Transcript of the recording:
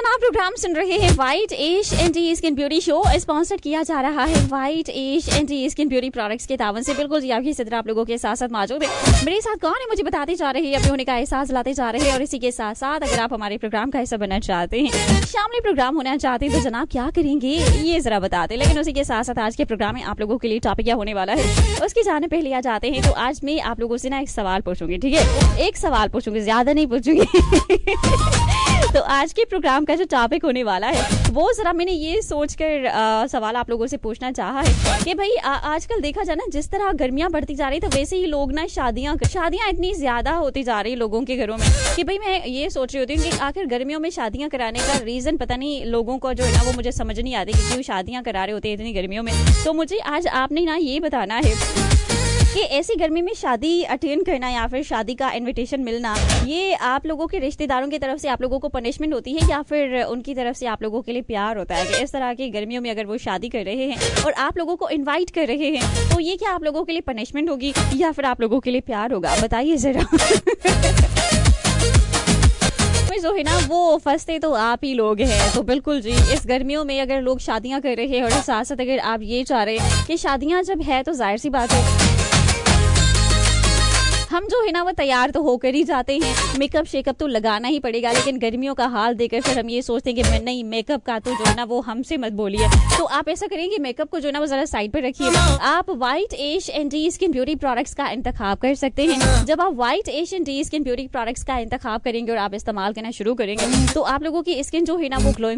आप प्रोग्राम सुन रहे हैं व्हाइट एश anti skin beauty show, sponsored किया जा रहा है व्हाइट एश एंटी स्किन ब्यूटी प्रोडक्ट्स के तावन से। बिल्कुल जी, आपकी सिद्रा आप लोगों के साथ साथ मौजूद है। मेरे साथ कौन है मुझे बताते जा रहे हैं, अपने होने का एहसास लाते जा रहे हैं। और इसी के साथ साथ अगर आप हमारे प्रोग्राम का हिस्सा बनना चाहते हैं, शामली प्रोग्राम होना चाहते हैं, तो जनाब क्या करेंगे ये जरा बताते। लेकिन उसी के साथ साथ आज के प्रोग्राम में आप लोगों के लिए टॉपिक क्या होने वाला है उसकी जाने पहले आ जाते हैं। तो आज मैं आप लोगों से ना एक सवाल पूछूंगी, ठीक है? एक सवाल पूछूंगी, ज्यादा नहीं पूछूंगी। तो आज के प्रोग्राम का जो टॉपिक होने वाला है वो जरा मैंने ये सोचकर सवाल आप लोगों से पूछना चाहा है कि भाई आजकल देखा जाए ना, जिस तरह गर्मियां बढ़ती जा रही, तो वैसे ही लोग ना शादियां इतनी ज्यादा होती जा रही लोगों के घरों में कि भाई मैं ये सोच रही होती हूँ कि आखिर गर्मियों में शादियां कराने का रीजन पता नहीं लोगों को जो है ना वो मुझे समझ नहीं आती कि क्यों शादियां करा रहे होते हैं इतनी गर्मियों में। तो मुझे आज आपने ना ये बताना है कि ऐसी गर्मी में शादी अटेंड करना या फिर शादी का इनविटेशन मिलना, ये आप लोगों के रिश्तेदारों की तरफ से आप लोगों को पनिशमेंट होती है या फिर उनकी तरफ से आप लोगों के लिए प्यार होता है कि इस तरह की गर्मियों में अगर वो शादी कर रहे हैं और आप लोगों को इनवाइट कर रहे हैं, तो ये क्या आप लोगों के लिए पनिशमेंट होगी या फिर आप लोगों के लिए प्यार होगा? बताइए जरा। जो है ना वो फंसते तो आप ही लोग हैं। तो बिल्कुल जी, इस गर्मियों में अगर लोग शादियां कर रहे हैं और साथ साथ अगर आप ये चाह रहे हैं कि शादियां जब है तो जाहिर सी बात है हम जो है ना वो तैयार तो होकर ही जाते हैं, मेकअप शेकअप तो लगाना ही पड़ेगा। लेकिन गर्मियों का हाल देखकर फिर हम ये सोचते हैं कि मैं नहीं, मेकअप का तो जो है ना वो हमसे मत बोलिए। तो आप ऐसा करेंगे, मेकअप को जो है ना वो जरा साइड पर रखिए। आप व्हाइट एश एंटी स्किन ब्यूटी प्रोडक्ट्स का इंतखाब कर सकते हैं। जब आप व्हाइट एश एंटी स्किन ब्यूटी प्रोडक्ट्स का इंतखाब करेंगे और आप इस्तेमाल करना शुरू करेंगे, तो आप लोगों की स्किन जो है ना वो ग्लोइंग